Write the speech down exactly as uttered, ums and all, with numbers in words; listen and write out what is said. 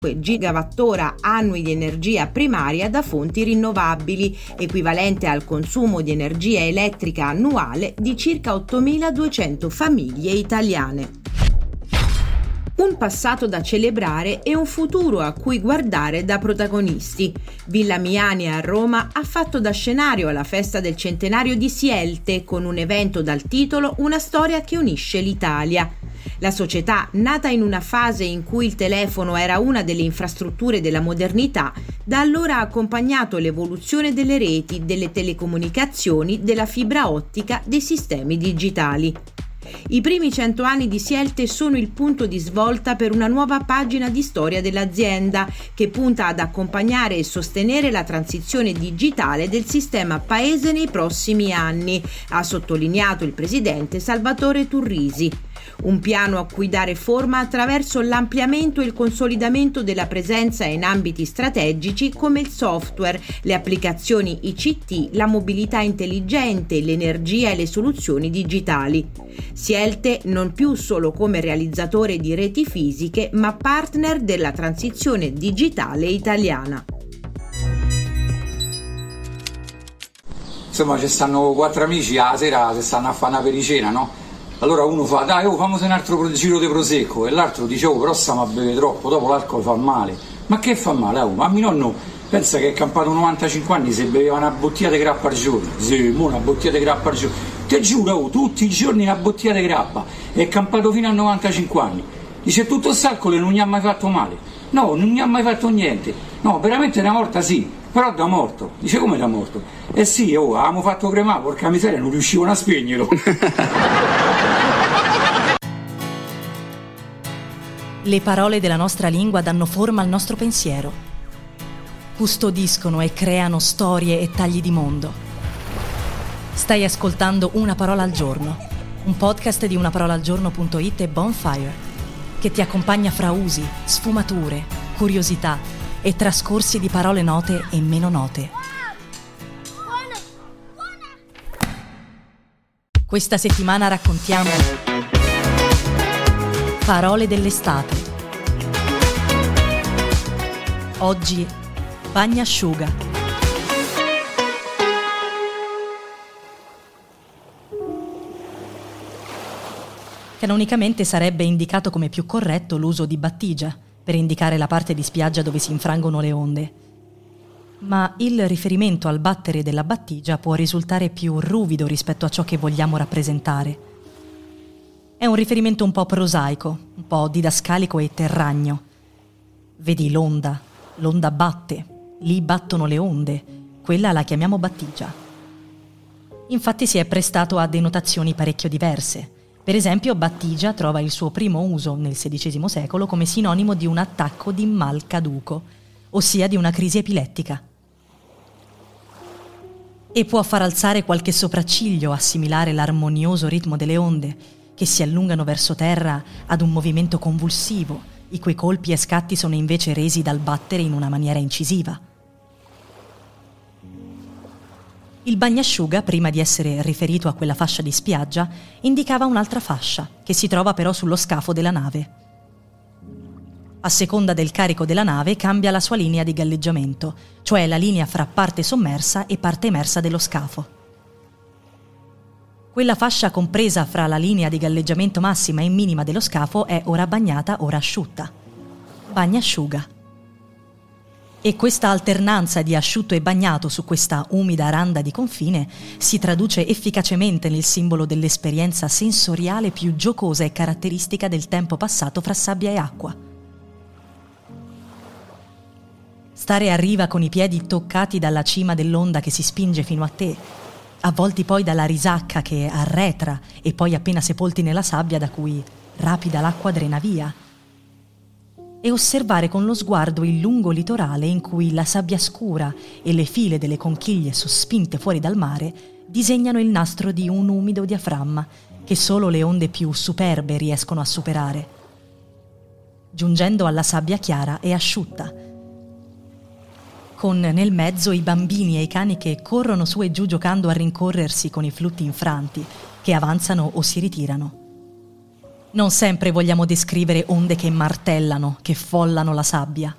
gigawattora annui di energia primaria da fonti rinnovabili, equivalente al consumo di energia elettrica annuale di circa ottomiladuecento famiglie italiane. Un passato da celebrare e un futuro a cui guardare da protagonisti. Villa Miani a Roma ha fatto da scenario alla festa del centenario di Sielte con un evento dal titolo Una storia che unisce l'Italia. La società, nata in una fase in cui il telefono era una delle infrastrutture della modernità, da allora ha accompagnato l'evoluzione delle reti, delle telecomunicazioni, della fibra ottica, dei sistemi digitali. I primi cento anni di Sielte sono il punto di svolta per una nuova pagina di storia dell'azienda che punta ad accompagnare e sostenere la transizione digitale del sistema paese nei prossimi anni, ha sottolineato il presidente Salvatore Turrisi. Un piano a cui dare forma attraverso l'ampliamento e il consolidamento della presenza in ambiti strategici come il software, le applicazioni I C T, la mobilità intelligente, l'energia e le soluzioni digitali. Sielte non più solo come realizzatore di reti fisiche, ma partner della transizione digitale italiana. Insomma, ci stanno quattro amici alla sera, se stanno a fare una pericena, no? Allora uno fa, dai, oh, fammi un altro giro di prosecco, e l'altro dice, oh, però stiamo a bere troppo, dopo l'alcol fa male. Ma che fa male? Oh, ma mio nonno pensa che è campato novantacinque anni se beveva una bottiglia di grappa al giorno. Sì, mo una bottiglia di grappa al giorno. Ti giuro, oh, tutti i giorni una bottiglia di grappa. È campato fino a novantacinque anni. Dice, tutto st'alcol non gli ha mai fatto male. No, non gli ha mai fatto niente. No, veramente una volta sì, però da morto. Dice, come da morto? Eh sì, oh, avevamo fatto cremare, porca miseria, non riuscivano a spegnerlo. Le parole della nostra lingua danno forma al nostro pensiero. Custodiscono e creano storie e tagli di mondo. Stai ascoltando Una parola al giorno, un podcast di unaparolaalgiorno punto it e Bonfire, che ti accompagna fra usi, sfumature, curiosità e trascorsi di parole note e meno note. Questa settimana raccontiamo parole dell'estate. Oggi bagnasciuga. Canonicamente sarebbe indicato come più corretto l'uso di battigia per indicare la parte di spiaggia dove si infrangono le onde. Ma il riferimento al battere della battigia può risultare più ruvido rispetto a ciò che vogliamo rappresentare. È un riferimento un po' prosaico, un po' didascalico e terragno. Vedi l'onda, l'onda batte, lì battono le onde, quella la chiamiamo battigia. Infatti si è prestato a denotazioni parecchio diverse. Per esempio, battigia trova il suo primo uso nel sedicesimo secolo come sinonimo di un attacco di mal caduco, ossia di una crisi epilettica. E può far alzare qualche sopracciglio, assimilare l'armonioso ritmo delle onde, che si allungano verso terra ad un movimento convulsivo, i cui colpi e scatti sono invece resi dal battere in una maniera incisiva. Il bagnasciuga, prima di essere riferito a quella fascia di spiaggia, indicava un'altra fascia, che si trova però sullo scafo della nave. A seconda del carico della nave cambia la sua linea di galleggiamento, cioè la linea fra parte sommersa e parte emersa dello scafo. Quella fascia compresa fra la linea di galleggiamento massima e minima dello scafo è ora bagnata, ora asciutta. Bagnasciuga. E questa alternanza di asciutto e bagnato su questa umida randa di confine si traduce efficacemente nel simbolo dell'esperienza sensoriale più giocosa e caratteristica del tempo passato fra sabbia e acqua. Stare a riva con i piedi toccati dalla cima dell'onda che si spinge fino a te, avvolti poi dalla risacca che arretra e poi appena sepolti nella sabbia da cui rapida l'acqua drena via, e osservare con lo sguardo il lungo litorale in cui la sabbia scura e le file delle conchiglie sospinte fuori dal mare disegnano il nastro di un umido diaframma che solo le onde più superbe riescono a superare, giungendo alla sabbia chiara e asciutta, con nel mezzo i bambini e i cani che corrono su e giù giocando a rincorrersi con i flutti infranti, che avanzano o si ritirano. Non sempre vogliamo descrivere onde che martellano, che follano la sabbia.